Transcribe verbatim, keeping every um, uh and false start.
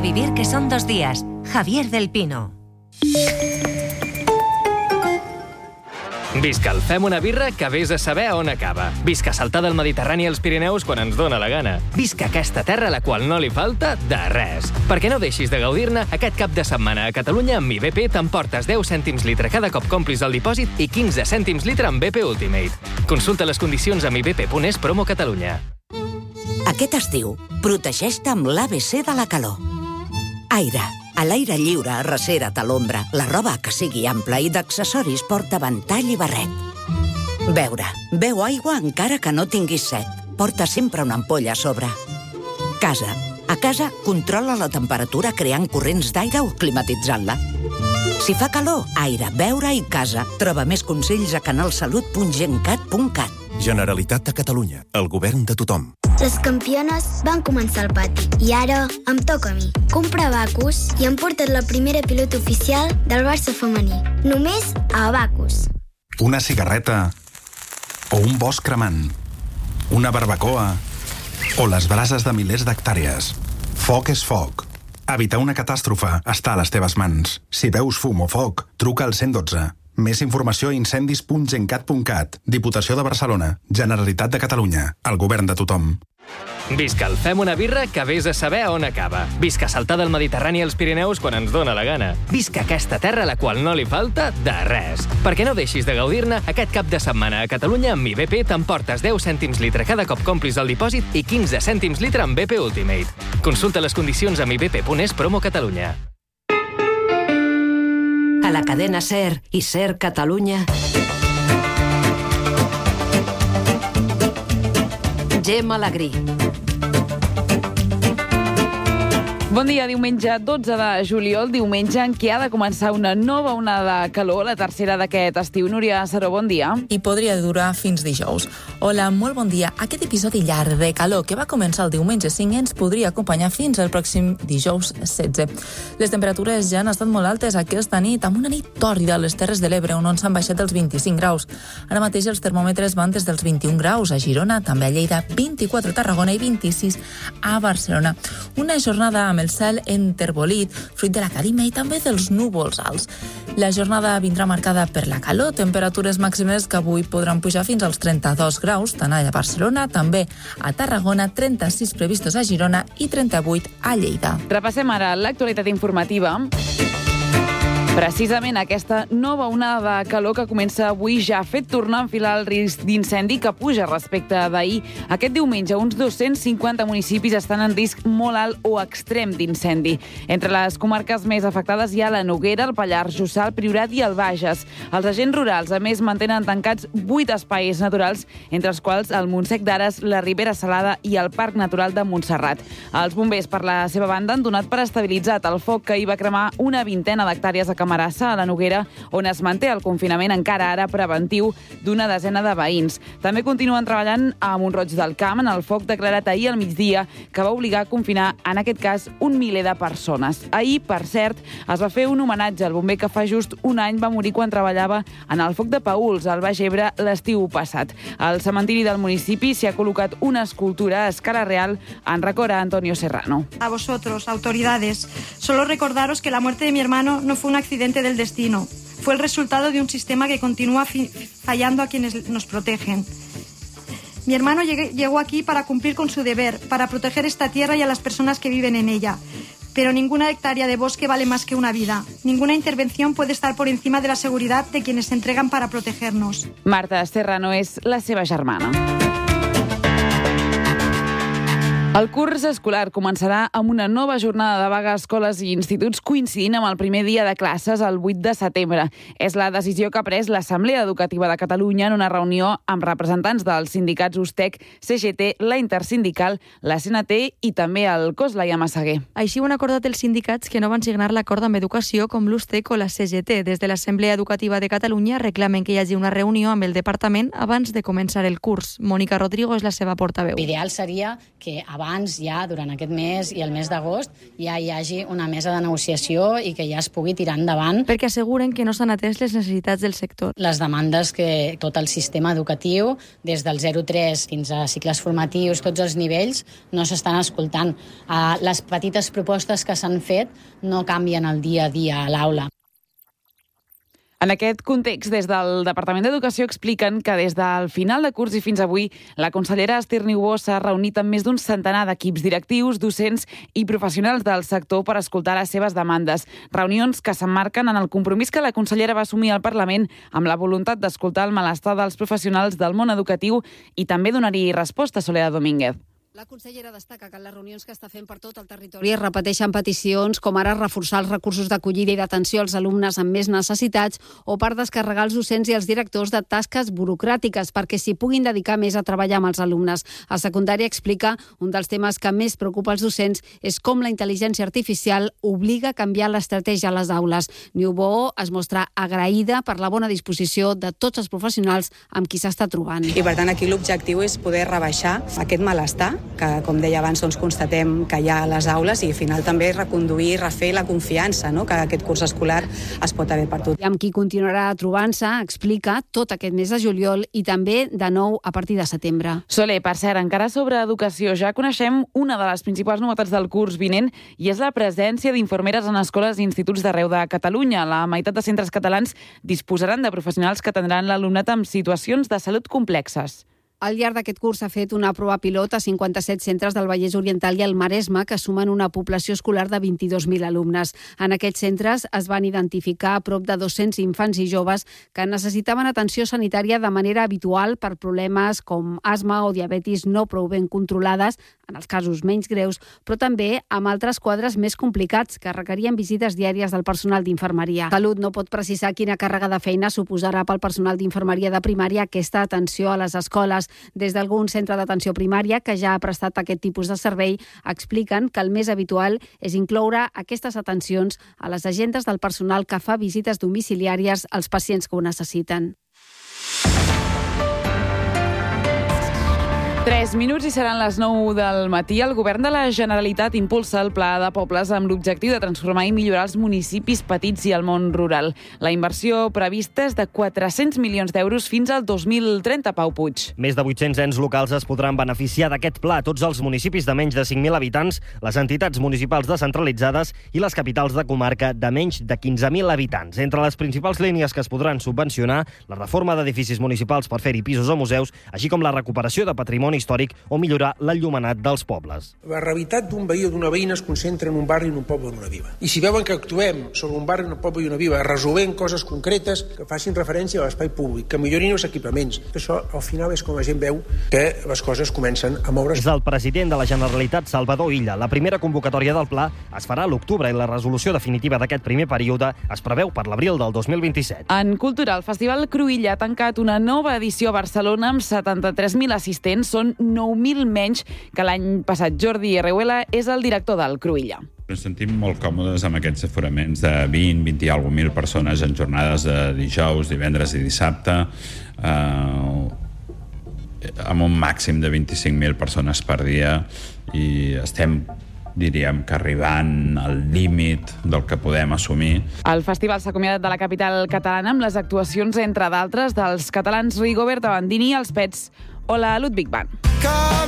vivir que son dos días. Javier del Pino. Visca el Fem una birra que vés a saber on acaba. Visca saltar del Mediterrani als Pirineus quan ens dóna la gana. Visca aquesta terra a la qual no li falta de res. Perquè no deixis de gaudir-ne, aquest cap de setmana a Catalunya amb Mi B P t'emportes deu cèntims litre cada cop complis el dipòsit i quinze cèntims litre amb B P Ultimate. Consulta les condicions a mi b p punt es promo Catalunya. Aquest estiu, protegeix-te amb l'A B C de la calor. Aire. A l'aire lliure, arrecera't a l'ombra. La roba que sigui ampla i d'accessoris porta ventall i barret. Beure. Beu aigua encara que no tinguis set. Porta sempre una ampolla a sobre. Casa. A casa, controla la temperatura creant corrents d'aire o climatitzant-la. Si fa calor, aire, beure i casa. Troba més consells a canalsalut punt gencat punt cat. Generalitat de Catalunya, el govern de tothom. Les campiones van començar al pati i ara em toca a mi. Comprar Abacus i hem portat la primera pilota oficial del Barça femení. Només a Abacus. Una cigarreta o un bosc cremant, una barbacoa o les brases de milers d'hectàrees. Foc és foc. Evitar una catàstrofe està a les teves mans. Si veus fum o foc, truca al cent i dotze. Més informació a incendis punt gencat punt cat. Diputació de Barcelona. Generalitat de Catalunya. El govern de tothom. Visca el Fem una birra que vés a saber on acaba. Visca saltar del Mediterrani als Pirineus quan ens dóna la gana. Visca aquesta terra a la qual no li falta de res. Perquè no deixis de gaudir-ne, aquest cap de setmana a Catalunya amb Mi B P t'emportes deu cèntims litre cada cop complis el dipòsit i quinze cèntims litre amb B P Ultimate. Consulta les condicions a mi b p punt es promo Catalunya. A la cadena SER i SER Catalunya. Gemma Alegrí. Bon dia, diumenge dotze de juliol, diumenge en què ha de començar una nova onada de calor, la tercera d'aquest estiu. Núria Saró, bon dia. I podria durar fins dijous. Hola, molt bon dia. Aquest episodi llarg de calor que va començar el diumenge cinc ens podria acompanyar fins al pròxim dijous setze. Les temperatures ja han estat molt altes aquesta nit, amb una nit tòrrida a les Terres de l'Ebre, on s'han baixat els vint-i-cinc graus. Ara mateix els termòmetres van des dels vint-i-un graus a Girona, també a Lleida, vint-i-quatre a Tarragona i vint-i-sis a Barcelona. Una jornada amb el cel enterbolit, fruit de la calima i també dels núvols alts. La jornada vindrà marcada per la calor, temperatures màximes que avui podran pujar fins als trenta-dos graus, tant a Barcelona, també a Tarragona, trenta-sis previstos a Girona i trenta-vuit a Lleida. Repassem ara l'actualitat informativa. Precisament aquesta nova onada de calor que comença avui ja ha fet tornar a enfilar el risc d'incendi que puja respecte d'ahir. Aquest diumenge, uns dos-cents cinquanta municipis estan en risc molt alt o extrem d'incendi. Entre les comarques més afectades hi ha la Noguera, el Pallars Jussà, el Priorat i el Bages. Els agents rurals, a més, mantenen tancats vuit espais naturals, entre els quals el Montsec d'Ares, la Ribera Salada i el Parc Natural de Montserrat. Els bombers, per la seva banda, han donat per estabilitzat el foc que hi va cremar una vintena d'hectàrees a Camarassa, a la Noguera, on es manté el confinament encara ara preventiu d'una desena de veïns. També continuen treballant a Mont-roig del Camp en el foc declarat ahir al migdia que va obligar a confinar, en aquest cas, un miler de persones. Ahir, per cert, es va fer un homenatge al bomber que fa just un any va morir quan treballava en el foc de Paüls, al Baix Ebre, l'estiu passat. Al cementiri del municipi s'hi ha col·locat una escultura a escala real en record a Antonio Serrano. A vosotros, autoridades, solo recordaros que la muerte de mi hermano no fue un accidente del destino. Fue el resultado de un sistema que continúa fallando a quienes nos protegen. Mi hermano llegó aquí para cumplir con su deber, para proteger esta tierra y a las personas que viven en ella. Pero ninguna hectárea de bosque vale más que una vida. Ninguna intervención puede estar por encima de la seguridad de quienes se entregan para protegernos. Marta Serrano és la seva germana. El curs escolar començarà amb una nova jornada de vaga a escoles i instituts coincidint amb el primer dia de classes el vuit de setembre. És la decisió que ha pres l'Assemblea Educativa de Catalunya en una reunió amb representants dels sindicats U S T E C, C G T, la Intersindical, la C N T i també el COS Laia Massaguer. Així ho han acordat els sindicats que no van signar l'acord amb Educació com l'U S T E C o la C G T. Des de l'Assemblea Educativa de Catalunya reclamen que hi hagi una reunió amb el departament abans de començar el curs. Mònica Rodrigo és la seva portaveu. L'ideal seria que abans abans ja, durant aquest mes i el mes d'agost, ja hi hagi una mesa de negociació i que ja es pugui tirar endavant. Perquè asseguren que no s'han atès les necessitats del sector. Les demandes que tot el sistema educatiu, des del zero tres fins a cicles formatius, tots els nivells, no s'estan escoltant. Les petites propostes que s'han fet no canvien el dia a dia a l'aula. En aquest context, des del Departament d'Educació expliquen que des del final de curs i fins avui, la consellera Esther Niubó s'ha reunit amb més d'un centenar d'equips directius, docents i professionals del sector per escoltar les seves demandes. Reunions que s'emmarquen en el compromís que la consellera va assumir al Parlament amb la voluntat d'escoltar el malestar dels professionals del món educatiu i també donar-hi resposta a Soledad Domínguez. La consellera destaca que en les reunions que està fent per tot el territori es repeteixen peticions com ara reforçar els recursos d'acollida i d'atenció als alumnes amb més necessitats o per descarregar els docents i els directors de tasques burocràtiques perquè s'hi puguin dedicar més a treballar amb els alumnes. A secundària explica un dels temes que més preocupa els docents és com la intel·ligència artificial obliga a canviar l'estratègia a les aules. Niubó es mostra agraïda per la bona disposició de tots els professionals amb qui s'està trobant. I per tant aquí l'objectiu és poder rebaixar aquest malestar que, com deia abans, doncs, constatem que hi ha a les aules i al final també reconduir i refer la confiança, no?, que aquest curs escolar es pot haver perdut. I amb qui continuarà trobant-se, explica, tot aquest mes de juliol i també de nou a partir de setembre. Soler, per cert, encara sobre educació, ja coneixem una de les principals novetats del curs vinent i és la presència d'infermeres en escoles i instituts d'arreu de Catalunya. La meitat de centres catalans disposaran de professionals que atendran l'alumnat amb situacions de salut complexes. Al llarg d'aquest curs s'ha fet una prova pilot a cinquanta-set centres del Vallès Oriental i el Maresme, que sumen una població escolar de vint-i-dos mil alumnes. En aquests centres es van identificar a prop de dos-cents infants i joves que necessitaven atenció sanitària de manera habitual per problemes com asma o diabetis no prou ben controlades, en els casos menys greus, però també amb altres quadres més complicats que requerien visites diàries del personal d'infermeria. Salut no pot precisar quina càrrega de feina suposarà pel personal d'infermeria de primària aquesta atenció a les escoles. Des d'algun centre d'atenció primària que ja ha prestat aquest tipus de servei expliquen que el més habitual és incloure aquestes atencions a les agendes del personal que fa visites domiciliàries als pacients que ho necessiten. Tres minuts i seran les nou del matí. El govern de la Generalitat impulsa el Pla de Pobles amb l'objectiu de transformar i millorar els municipis petits i el món rural. La inversió prevista és de quatre-cents milions d'euros fins al dos mil trenta, Pau Puig. Més de vuit-cents ens locals es podran beneficiar d'aquest pla. Tots els municipis de menys de cinc mil habitants, les entitats municipals descentralitzades i les capitals de comarca de menys de quinze mil habitants. Entre les principals línies que es podran subvencionar, la reforma d'edificis municipals per fer-hi pisos o museus, així com la recuperació de patrimoni històric o millorar l'enllumenat dels pobles. La realitat d'un veí o d'una veïna es concentra en un barri, en un poble o en una vila. I si veuen que actuem sobre un barri, un poble i una vila, resolent coses concretes que facin referència a l'espai públic, que millorin els equipaments, això al final és com la gent veu que les coses comencen a moure's. És el president de la Generalitat, Salvador Illa. La primera convocatòria del pla es farà a l'octubre i la resolució definitiva d'aquest primer període es preveu per l'abril del dos mil vint-i-set. En cultura, el Festival Cruïlla ha tancat una nova edició a Barcelona amb setanta-tres mil assistents. Són nou mil menys que l'any passat. Jordi Herreuela és el director del Cruïlla. Ens sentim molt còmodes amb aquests aforaments de vint, vint i alguna mil persones en jornades de dijous, divendres i dissabte, eh, amb un màxim de vint-i-cinc mil persones per dia, i estem, diríem, que arribant al límit del que podem assumir. El festival s'ha acomiadat de la capital catalana amb les actuacions, entre d'altres, dels catalans Rigobert, Bandini i els Pets. Hola, Ludwig van.